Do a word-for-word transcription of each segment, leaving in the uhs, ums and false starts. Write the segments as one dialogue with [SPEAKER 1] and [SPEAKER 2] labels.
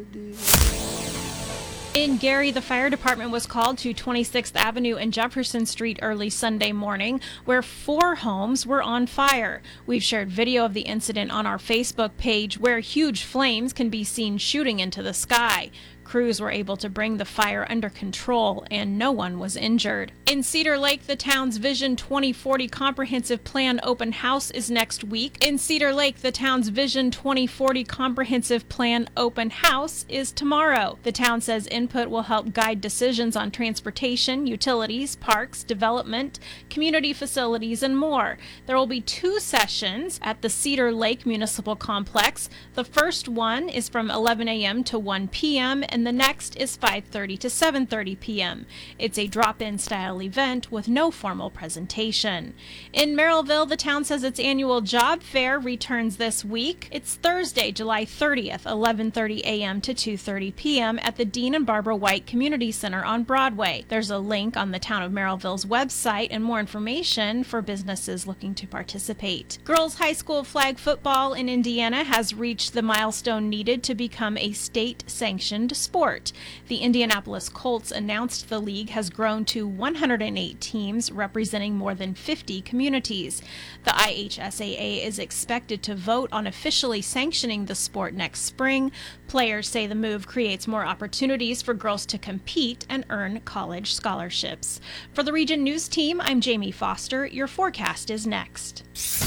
[SPEAKER 1] In Gary, the fire department was called to twenty-sixth Avenue and Jefferson Street early Sunday morning, where four homes were on fire. We've shared video of the incident on our Facebook page, where huge flames can be seen shooting into the sky. Crews were able to bring the fire under control, and no one was injured. In Cedar Lake, the town's Vision twenty forty Comprehensive Plan open house is next week. In Cedar Lake, the town's Vision twenty forty Comprehensive Plan open house is tomorrow. The town says input will help guide decisions on transportation, utilities, parks, development, community facilities, and more. There will be two sessions at the Cedar Lake Municipal Complex. The first one is from eleven a.m. to one p.m., and the next is five thirty to seven thirty p.m. It's a drop-in style event with no formal presentation. In Merrillville, the town says its annual job fair returns this week. It's Thursday, July thirtieth, eleven thirty a.m. to two thirty p.m. at the Dean and Barbara White Community Center on Broadway. There's a link on the Town of Merrillville's website and more information for businesses looking to participate. Girls High School flag football in Indiana has reached the milestone needed to become a state-sanctioned sport. The Indianapolis Colts announced the league has grown to one hundred eight teams representing more than fifty communities. The I H S A A is expected to vote on officially sanctioning the sport next spring. Players say the move creates more opportunities for girls to compete and earn college scholarships. For the Region News Team, I'm Jamie Foster. Your forecast is next.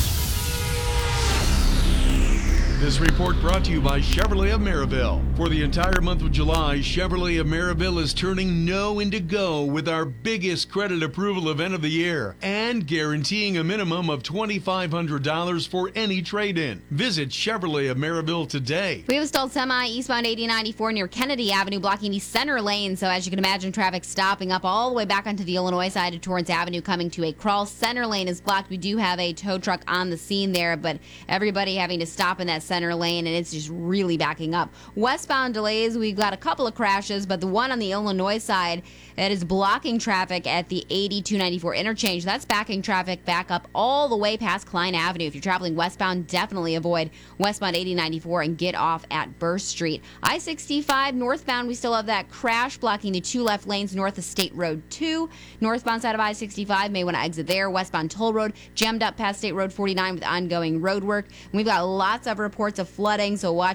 [SPEAKER 2] This report brought to you by Chevrolet of Maryville. For the entire month of July, Chevrolet of Maryville is turning no into go with our biggest credit approval event of the year and guaranteeing a minimum of two thousand five hundred dollars for any trade-in. Visit Chevrolet of Maryville today.
[SPEAKER 3] We have a stalled semi eastbound eighty ninety-four near Kennedy Avenue, blocking the center lane. So as you can imagine, traffic stopping up all the way back onto the Illinois side of Torrance Avenue, coming to a crawl. Center lane is blocked. We do have a tow truck on the scene there, but everybody having to stop in that center lane, and it's just really backing up. Westbound delays, we've got a couple of crashes, but the one on the Illinois side that is blocking traffic at the eighty-two ninety-four interchange, that's backing traffic back up all the way past Klein Avenue. If you're traveling westbound, definitely avoid westbound eighty ninety-four and get off at Burst Street. I sixty-five northbound, we still have that crash blocking the two left lanes north of State Road two. Northbound side of I sixty-five, may want to exit there. Westbound Toll Road jammed up past State Road forty-nine with ongoing road work. And we've got lots of reports of flooding, so watch